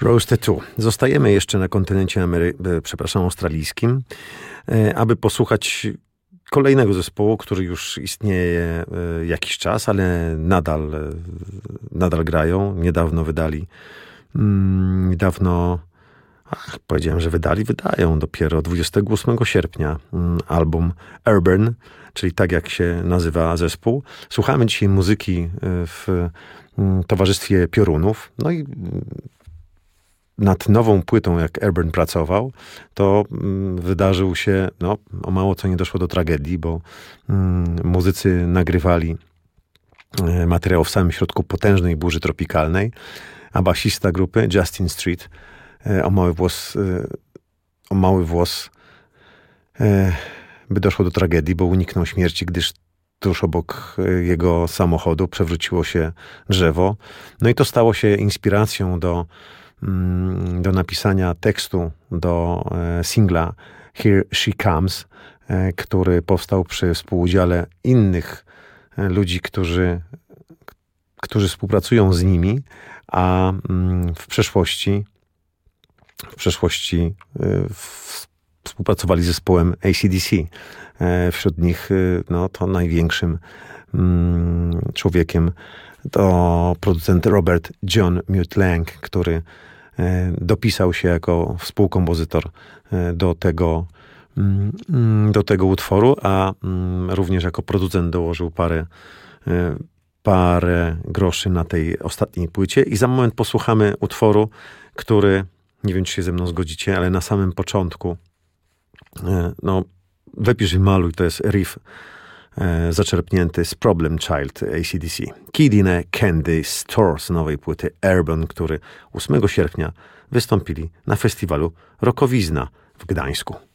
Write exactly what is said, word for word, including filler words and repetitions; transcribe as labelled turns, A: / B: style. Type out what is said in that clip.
A: Rose Tattoo. Zostajemy jeszcze na kontynencie Amery- przepraszam, australijskim, aby posłuchać kolejnego zespołu, który już istnieje jakiś czas, ale nadal, nadal grają. Niedawno wydali, niedawno, ach, powiedziałem, że wydali, wydają dopiero dwudziestego ósmego sierpnia album Urban, czyli tak jak się nazywa zespół. Słuchamy dzisiaj muzyki w towarzystwie Piorunów. No i nad nową płytą, jak Urban pracował, to mm, wydarzył się, no, o mało co nie doszło do tragedii, bo mm, muzycy nagrywali e, materiał w samym środku potężnej burzy tropikalnej, a basista grupy, Justin Street, e, o mały włos, e, o mały włos e, by doszło do tragedii, bo uniknął śmierci, gdyż tuż obok jego samochodu przewróciło się drzewo. No i to stało się inspiracją do do napisania tekstu do singla Here She Comes, który powstał przy współudziale innych ludzi, którzy, którzy współpracują z nimi, a w przeszłości w przeszłości współpracowali z zespołem A C D C. Wśród nich no, to największym człowiekiem to producent Robert John Mutt-Lange, który dopisał się jako współkompozytor do tego, do tego utworu, a również jako producent dołożył parę, parę groszy na tej ostatniej płycie. I za moment posłuchamy utworu, który, nie wiem, czy się ze mną zgodzicie, ale na samym początku, no, wypisz i maluj, to jest riff zaczerpnięty z Problem Child A C D C. Kid in a Candy Store z nowej płyty Urban, który ósmego sierpnia wystąpili na festiwalu Rockowizna w Gdańsku.